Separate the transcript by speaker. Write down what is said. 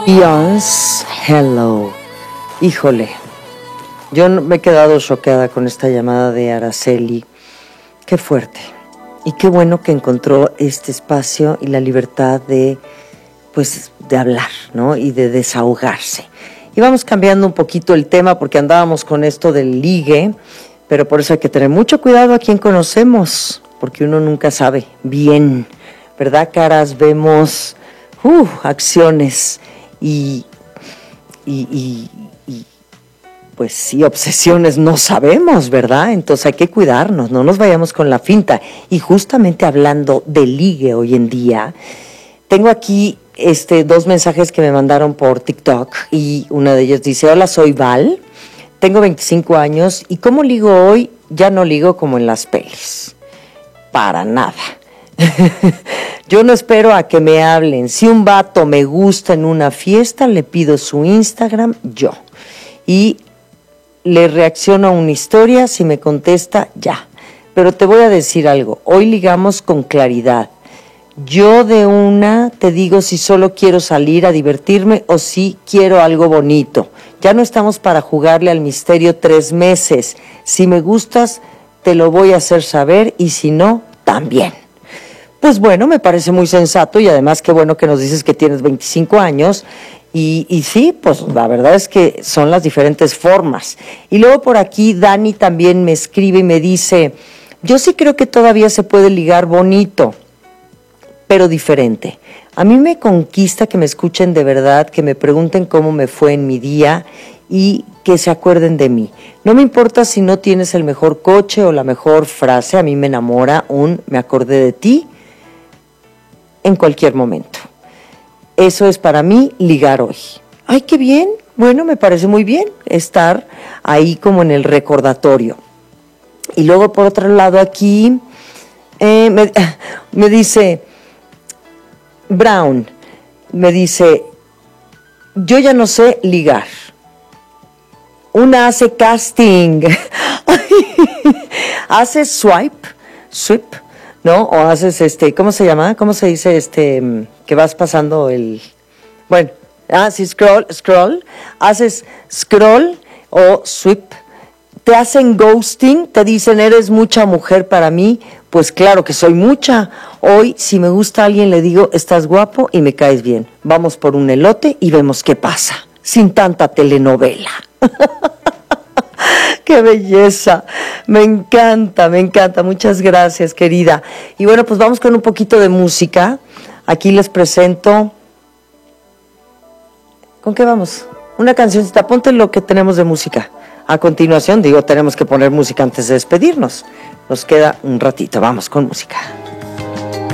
Speaker 1: Beyoncé, Hello. Híjole, yo me he quedado choqueada con esta llamada de Araceli. Qué fuerte. Y qué bueno que encontró este espacio y la libertad de, pues, de hablar, ¿no? Y de desahogarse. Y vamos cambiando un poquito el tema porque andábamos con esto del ligue, pero por eso hay que tener mucho cuidado a quien conocemos, porque uno nunca sabe bien, ¿verdad? Caras, vemos acciones y pues sí, obsesiones no sabemos, ¿verdad? Entonces hay que cuidarnos, no nos vayamos con la finta. Y justamente hablando de ligue hoy en día, tengo aquí dos mensajes que me mandaron por TikTok y una de ellas dice: hola, soy Val, tengo 25 años y ¿cómo ligo hoy? Ya no ligo como en las pelis, para nada. Yo no espero a que me hablen. Si un vato me gusta en una fiesta, le pido su Instagram yo y le reacciono a una historia. Si me contesta, ya. Pero te voy a decir algo, hoy ligamos con claridad. Yo de una te digo si solo quiero salir a divertirme o si quiero algo bonito. Ya no estamos para jugarle al misterio 3 meses. Si me gustas, te lo voy a hacer saber y si no, también. Pues bueno, me parece muy sensato y además qué bueno que nos dices que tienes 25 años y sí, pues la verdad es que son las diferentes formas. Y luego por aquí Dani también me escribe y me dice: yo sí creo que todavía se puede ligar bonito, pero diferente. A mí me conquista que me escuchen de verdad, que me pregunten cómo me fue en mi día y que se acuerden de mí. No me importa si no tienes el mejor coche o la mejor frase, a mí me enamora me acordé de ti en cualquier momento. Eso es para mí ligar hoy. ¡Ay, qué bien! Bueno, me parece muy bien estar ahí como en el recordatorio. Y luego por otro lado aquí me dice Brown, me dice: yo ya no sé ligar. Una hace casting, hace swipe, ¿no? O haces ¿cómo se llama? ¿Cómo se dice que vas pasando el... Bueno, sí, scroll, haces scroll o sweep. Te hacen ghosting, te dicen eres mucha mujer para mí. Pues claro que soy mucha. Hoy, si me gusta a alguien, le digo: estás guapo y me caes bien. Vamos por un elote y vemos qué pasa. Sin tanta telenovela. ¡Qué belleza! Me encanta. Muchas gracias, querida. Y bueno, pues vamos con un poquito de música. Aquí les presento... ¿Con qué vamos? Una cancioncita. Ponte lo que tenemos de música. A continuación, tenemos que poner música antes de despedirnos. Nos queda un ratito. Vamos con música.